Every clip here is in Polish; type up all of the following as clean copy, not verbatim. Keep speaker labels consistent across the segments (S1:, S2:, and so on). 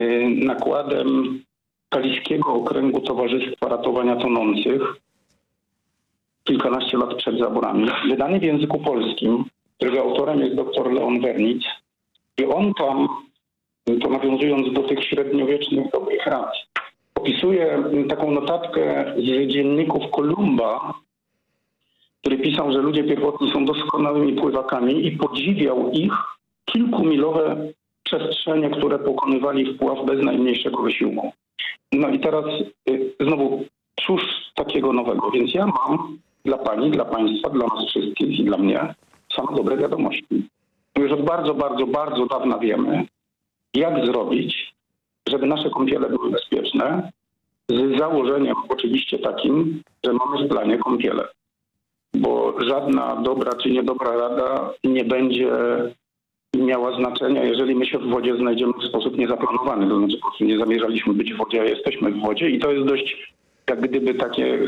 S1: nakładem Kaliskiego Okręgu Towarzystwa Ratowania Tonących kilkanaście lat przed zaborami, wydany w języku polskim, którego autorem jest dr Leon Wernic. I on tam, to nawiązując do tych średniowiecznych dobrych rad, opisuje taką notatkę z dzienników Kolumba, który pisał, że ludzie pierwotni są doskonałymi pływakami i podziwiał ich kilkumilowe przestrzenie, które pokonywali wpław bez najmniejszego wysiłku. No i teraz znowu cóż takiego nowego. Więc ja mam dla pani, dla państwa, dla nas wszystkich i dla mnie same dobre wiadomości. Już od bardzo, bardzo, bardzo dawna wiemy, jak zrobić, żeby nasze kąpiele były bezpieczne, z założeniem oczywiście takim, że mamy w planie kąpiele. Bo żadna dobra czy niedobra rada nie będzie miała znaczenia, jeżeli my się w wodzie znajdziemy w sposób niezaplanowany. To znaczy po prostu nie zamierzaliśmy być w wodzie, a jesteśmy w wodzie i to jest dość jak gdyby takie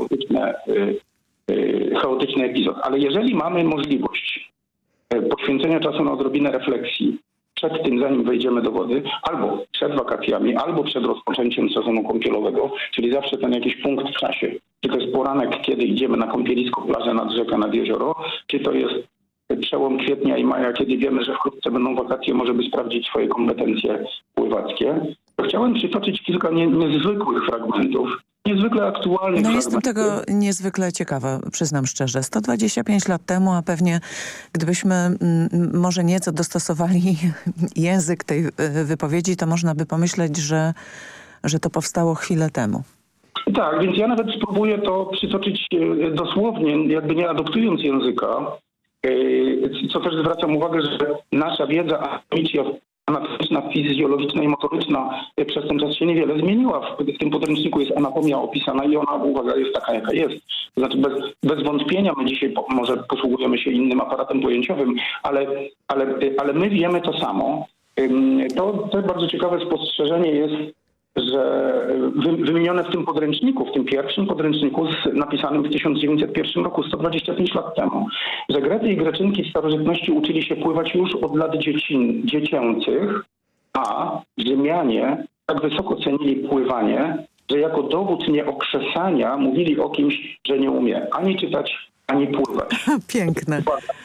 S1: chaotyczny epizod. Ale jeżeli mamy możliwość poświęcenia czasu na odrobinę refleksji przed tym, zanim wejdziemy do wody, albo przed wakacjami, albo przed rozpoczęciem sezonu kąpielowego, czyli zawsze ten jakiś punkt w czasie. Czy to jest poranek, kiedy idziemy na kąpielisko, plażę, nad rzekę, nad jezioro, czy to jest przełom kwietnia i maja, kiedy wiemy, że wkrótce będą wakacje, możemy sprawdzić swoje kompetencje pływackie. To chciałem przytoczyć kilka niezwykłych fragmentów, niezwykle aktualnych.
S2: No jestem tego niezwykle ciekawa, przyznam szczerze. 125 lat temu, a pewnie gdybyśmy może nieco dostosowali język tej wypowiedzi, to można by pomyśleć, że to powstało chwilę temu.
S1: Tak, więc ja nawet spróbuję to przytoczyć dosłownie, jakby nie adoptując języka, co też zwracam uwagę, że nasza wiedza anatomiczna, fizjologiczna i motoryczna przez ten czas się niewiele zmieniła. W tym podręczniku jest anatomia opisana i ona, uwaga, jest taka, jaka jest. To znaczy bez wątpienia my dzisiaj może posługujemy się innym aparatem pojęciowym, ale my wiemy to samo. To bardzo ciekawe spostrzeżenie jest, że wymienione w tym podręczniku, w tym pierwszym podręczniku napisanym w 1901 roku, 125 lat temu, że Grecy i Greczynki w starożytności uczyli się pływać już od lat dziecięcych, a Rzymianie tak wysoko cenili pływanie, że jako dowód nieokrzesania mówili o kimś, że nie umie ani czytać, ani pływać.
S2: Piękne.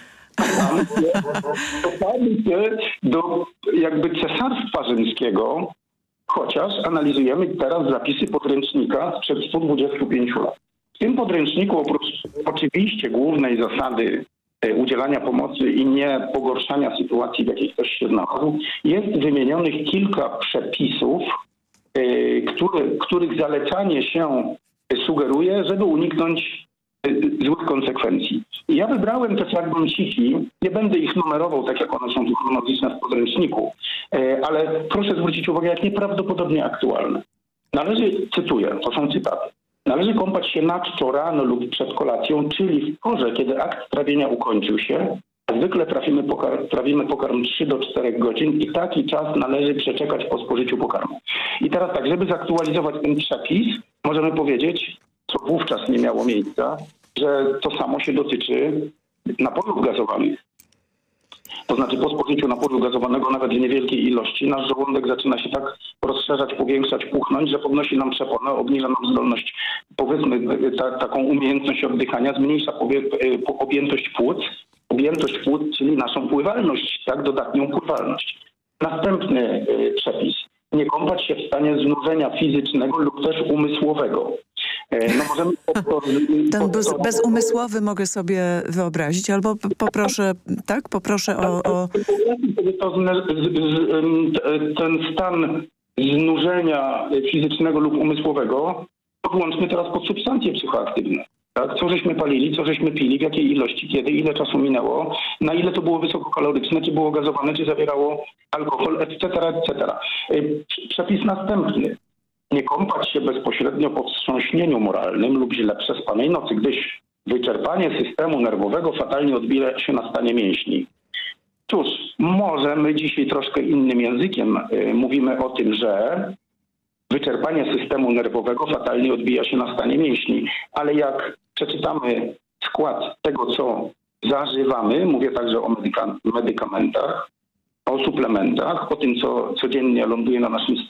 S1: Dopadli się do jakby cesarstwa rzymskiego, chociaż analizujemy teraz zapisy podręcznika sprzed 125 lat. W tym podręczniku oprócz oczywiście głównej zasady udzielania pomocy i nie pogorszania sytuacji, w jakiej ktoś się znalazł, jest wymienionych kilka przepisów, których zalecanie się sugeruje, żeby uniknąć złych konsekwencji. I ja wybrałem te fragmenciki, nie będę ich numerował tak jak one są tu chronologiczne w podręczniku, ale proszę zwrócić uwagę, jak nieprawdopodobnie aktualne. Należy, cytuję, to są cytaty, należy kąpać się na czczo rano lub przed kolacją, czyli w porze, kiedy akt trawienia ukończył się, a zwykle trawimy pokarm 3 do 4 godzin i taki czas należy przeczekać po spożyciu pokarmu. I teraz tak, żeby zaktualizować ten przepis, możemy powiedzieć, co wówczas nie miało miejsca, że to samo się dotyczy napojów gazowanych. To znaczy po spożyciu napoju gazowanego nawet w niewielkiej ilości nasz żołądek zaczyna się tak rozszerzać, powiększać, puchnąć, że podnosi nam przeponę, obniża nam zdolność, powiedzmy taką umiejętność oddychania, zmniejsza objętość płuc, czyli naszą pływalność, tak, dodatnią pływalność. Następny przepis. Nie kąpać się w stanie znużenia fizycznego lub też umysłowego. No możemy
S2: ten bezumysłowy mogę sobie wyobrazić, albo poproszę o...
S1: Ten stan znużenia fizycznego lub umysłowego podłączmy teraz pod substancje psychoaktywne. Tak? Co żeśmy palili, co żeśmy pili, w jakiej ilości, kiedy, ile czasu minęło, na ile to było wysokokaloryczne, czy było gazowane, czy zawierało alkohol, etc., etc. Przepis następny. Nie kąpać się bezpośrednio po wstrząśnieniu moralnym lub źle przespanej nocy, gdyż wyczerpanie systemu nerwowego fatalnie odbija się na stanie mięśni. Cóż, może my dzisiaj troszkę innym językiem mówimy o tym, że wyczerpanie systemu nerwowego fatalnie odbija się na stanie mięśni, ale jak przeczytamy skład tego, co zażywamy, mówię także o medykamentach, o suplementach, o tym, co codziennie ląduje na naszym